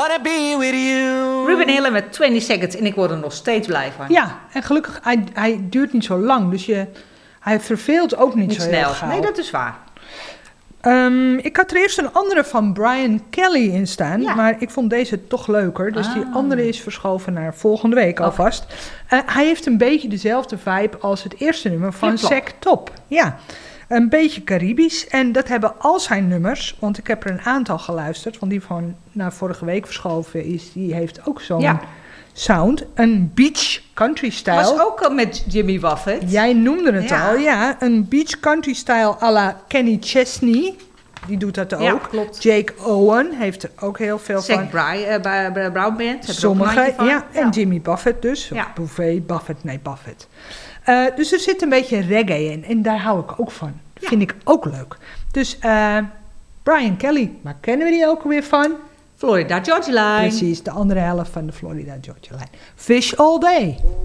wanna be with you. Ruben Hiller met 20 Seconds en ik word er nog steeds blij van. Ja, en gelukkig, hij duurt niet zo lang, dus hij verveelt ook niet zo snel. heel gauw. Nee, dat is waar. Ik had er eerst een andere van Brian Kelly in staan, Ja. maar ik vond deze toch leuker. Dus die andere is verschoven naar volgende week alvast. Hij heeft een beetje dezelfde vibe als het eerste nummer van Zack Top. Ja, een beetje Caribisch. En dat hebben al zijn nummers, want ik heb er een aantal geluisterd. Want die van vorige week verschoven is, die heeft ook zo'n sound. Een beach country style. Was ook al met Jimmy Buffett. Jij noemde het al, ja. Een beach country style à la Kenny Chesney. Die doet dat ook. Ja, klopt. Jake Owen heeft er ook heel veel van. Zac Brown Band. Sommige, ja. En Jimmy Buffett dus. Ja. Of Buffett. Dus er zit een beetje reggae in. En daar hou ik ook van. Ja. Vind ik ook leuk. Dus Brian Kelly. Maar kennen we die ook weer van? Florida Georgia Line. Precies, de andere helft van de Florida Georgia Line. Fish All Day.